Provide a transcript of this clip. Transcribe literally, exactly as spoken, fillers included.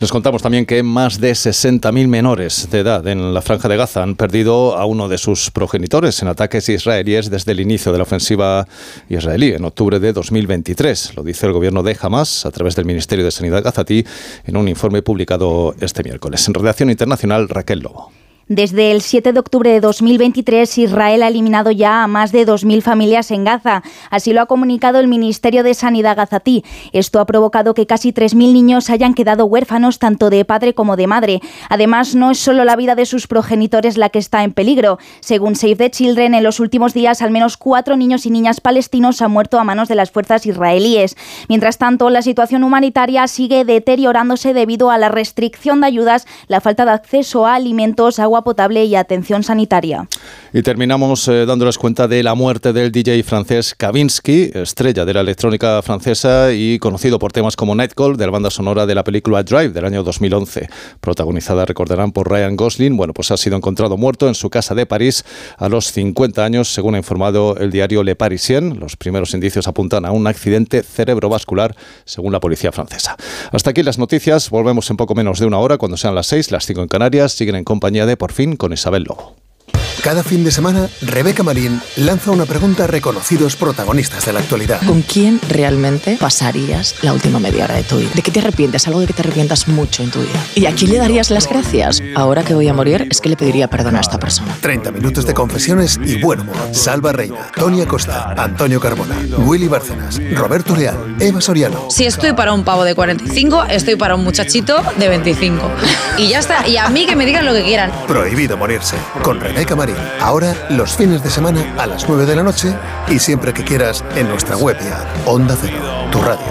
Les contamos también que más de sesenta mil menores de edad en la Franja de Gaza han perdido a uno de sus progenitores en ataques israelíes desde el inicio de la ofensiva israelí en octubre de dos mil veintitrés. Lo dice el gobierno de Hamas a través del Ministerio de Sanidad gazatí en un informe publicado este miércoles. En Redacción Internacional, Raquel Lobo. Desde el siete de octubre de dos mil veintitrés, Israel ha eliminado ya a más de dos mil familias en Gaza. Así lo ha comunicado el Ministerio de Sanidad gazatí. Esto ha provocado que casi tres mil niños hayan quedado huérfanos tanto de padre como de madre. Además, no es solo la vida de sus progenitores la que está en peligro. Según Save the Children, en los últimos días al menos cuatro niños y niñas palestinos han muerto a manos de las fuerzas israelíes. Mientras tanto, la situación humanitaria sigue deteriorándose debido a la restricción de ayudas, la falta de acceso a alimentos, agua potable y atención sanitaria. Y terminamos eh, dándoles cuenta de la muerte del D J francés Kavinsky, estrella de la electrónica francesa y conocido por temas como Nightcall, de la banda sonora de la película Drive del año dos mil once, protagonizada, recordarán, por Ryan Gosling. Bueno, pues ha sido encontrado muerto en su casa de París a los cincuenta años, según ha informado el diario Le Parisien. Los primeros indicios apuntan a un accidente cerebrovascular, según la policía francesa. Hasta aquí las noticias. Volvemos en poco menos de una hora, cuando sean las seis, las cinco en Canarias. Siguen en compañía de Por Fin con Isabel Lobo. Cada fin de semana, Rebeca Marín lanza una pregunta a reconocidos protagonistas de la actualidad. ¿Con quién realmente pasarías la última media hora de tu vida? ¿De qué te arrepientes? Algo de que te arrepientas mucho en tu vida. ¿Y a quién le darías las gracias? Ahora que voy a morir, es que le pediría perdón a esta persona. treinta minutos de confesiones y buen humor. Salva Reina, Tony Acosta, Antonio Carbona, Willy Bárcenas, Roberto Leal, Eva Soriano. Si estoy para un pavo de cuarenta y cinco, estoy para un muchachito de veinticinco. Y ya está. Y a mí que me digan lo que quieran. Prohibido morirse. Con Rebeca Marín. Ahora, los fines de semana a las nueve de la noche y siempre que quieras en nuestra web y app. Onda Cero, tu radio.